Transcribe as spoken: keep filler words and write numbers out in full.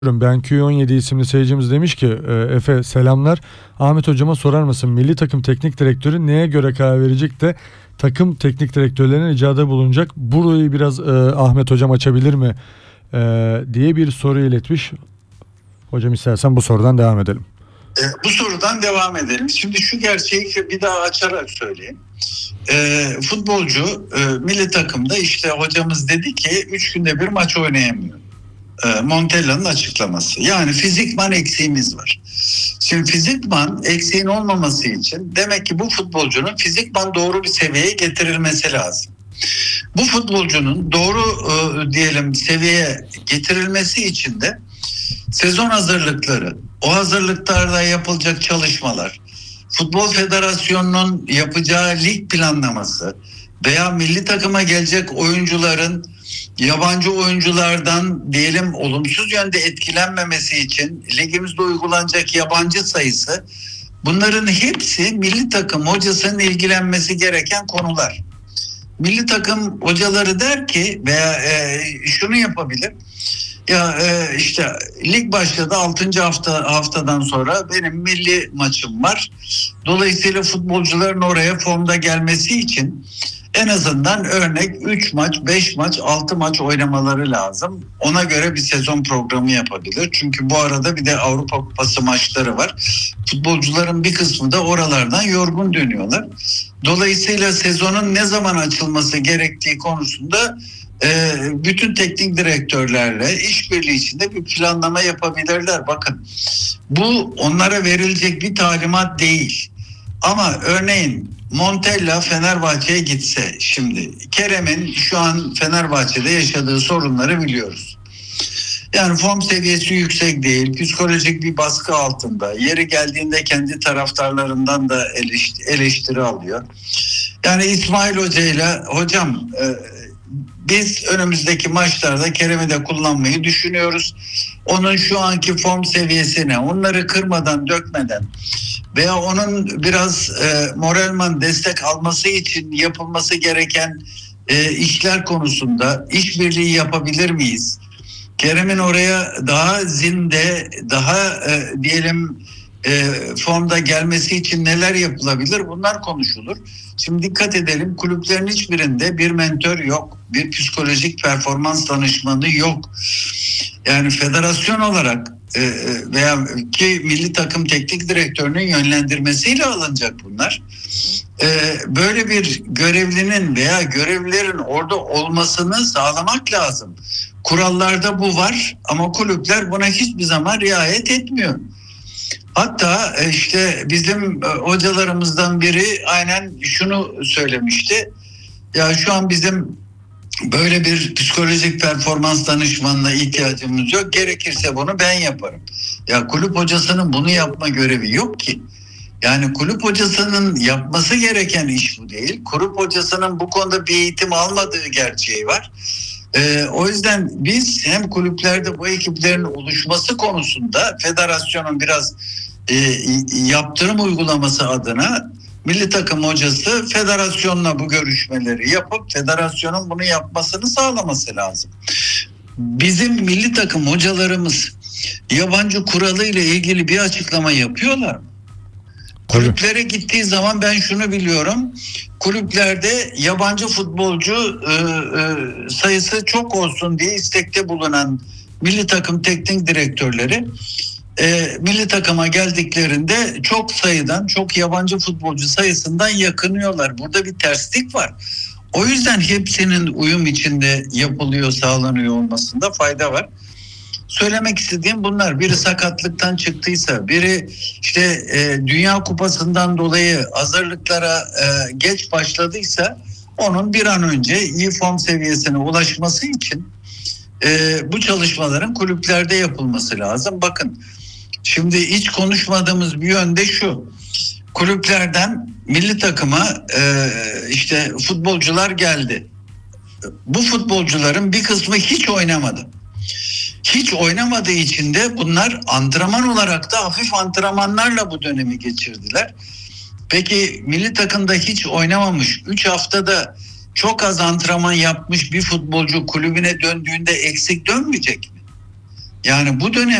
Ben Q on yedi isimli seyircimiz demiş ki e, Efe selamlar. Ahmet hocama sorar mısın? Milli takım teknik direktörü neye göre karar verecek de takım teknik direktörlerine ricada bulunacak? Burayı biraz e, Ahmet hocam açabilir mi? E, diye bir soru iletmiş. Hocam istersen bu sorudan devam edelim. E, bu sorudan devam edelim. Şimdi şu gerçeği bir daha açarak söyleyeyim. E, futbolcu e, milli takımda işte hocamız dedi ki üç günde bir maç oynayamıyor. E, Montella'nın açıklaması. Yani fizikman eksiğimiz var. Şimdi fizikman eksiğin olmaması için demek ki bu futbolcunun fizikman doğru bir seviyeye getirilmesi lazım. Bu futbolcunun doğru e, diyelim seviyeye getirilmesi için de sezon hazırlıkları, o hazırlıklarda yapılacak çalışmalar, Futbol Federasyonu'nun yapacağı lig planlaması veya milli takıma gelecek oyuncuların yabancı oyunculardan diyelim olumsuz yönde etkilenmemesi için ligimizde uygulanacak yabancı sayısı, bunların hepsi milli takım hocasının ilgilenmesi gereken konular. Milli takım hocaları der ki veya e, şunu yapabilir. Ya e, işte lig başladı, altıncı hafta haftadan sonra benim milli maçım var. Dolayısıyla futbolcuların oraya formda gelmesi için en azından örnek üç maç, beş maç, altı maç oynamaları lazım. Ona göre bir sezon programı yapabilir. Çünkü bu arada bir de Avrupa Kupası maçları var. Futbolcuların bir kısmı da oralardan yorgun dönüyorlar. Dolayısıyla sezonun ne zaman açılması gerektiği konusunda bütün teknik direktörlerle işbirliği içinde bir planlama yapabilirler. Bakın, bu onlara verilecek bir talimat değil. Ama örneğin Montella Fenerbahçe'ye gitse, şimdi Kerem'in şu an Fenerbahçe'de yaşadığı sorunları biliyoruz. Yani form seviyesi yüksek değil, psikolojik bir baskı altında, yeri geldiğinde kendi taraftarlarından da eleştiri alıyor. Yani İsmail Hoca ile hocam e, biz önümüzdeki maçlarda Kerem'i de kullanmayı düşünüyoruz. Onun şu anki form seviyesine, onları kırmadan, dökmeden veya onun biraz e, moralman destek alması için yapılması gereken e, işler konusunda işbirliği yapabilir miyiz? Kerem'in oraya daha zinde, daha e, diyelim e, formda gelmesi için neler yapılabilir? Bunlar konuşulur. Şimdi dikkat edelim, kulüplerin hiçbirinde bir mentor yok, bir psikolojik performans danışmanı yok. Yani federasyon olarak e, veya ki milli takım teknik direktörünün yönlendirmesiyle alınacak bunlar. E, böyle bir görevlinin veya görevlilerin orada olmasını sağlamak lazım. Kurallarda bu var ama kulüpler buna hiçbir zaman riayet etmiyor. Hatta işte bizim hocalarımızdan biri aynen şunu söylemişti. Ya şu an bizim böyle bir psikolojik performans danışmanına ihtiyacımız yok. Gerekirse bunu ben yaparım. Ya kulüp hocasının bunu yapma görevi yok ki. Yani kulüp hocasının yapması gereken iş bu değil. Kulüp hocasının bu konuda bir eğitim almadığı gerçeği var. Ee, o yüzden biz hem kulüplerde bu ekiplerin oluşması konusunda federasyonun biraz e, yaptırım uygulaması adına milli takım hocası federasyonla bu görüşmeleri yapıp federasyonun bunu yapmasını sağlaması lazım. Bizim milli takım hocalarımız yabancı kuralı ile ilgili bir açıklama yapıyorlar mı? Kulüplere gittiği zaman ben şunu biliyorum. Kulüplerde yabancı futbolcu e, e, sayısı çok olsun diye istekte bulunan milli takım teknik direktörleri e, milli takıma geldiklerinde çok sayıdan, çok yabancı futbolcu sayısından yakınıyorlar. Burada bir terslik var. O yüzden hepsinin uyum içinde yapılıyor, sağlanıyor olmasında fayda var. Söylemek istediğim bunlar. Biri sakatlıktan çıktıysa, biri işte e, Dünya Kupası'ndan dolayı hazırlıklara e, geç başladıysa onun bir an önce iyi form seviyesine ulaşması için e, bu çalışmaların kulüplerde yapılması lazım. Bakın, şimdi hiç konuşmadığımız bir yönde şu. Kulüplerden milli takıma e, işte futbolcular geldi. Bu futbolcuların bir kısmı hiç oynamadı. Hiç oynamadığı için de bunlar antrenman olarak da hafif antrenmanlarla bu dönemi geçirdiler. Peki milli takımda hiç oynamamış, üç haftada çok az antrenman yapmış bir futbolcu kulübüne döndüğünde eksik dönmeyecek mi? Yani bu dönem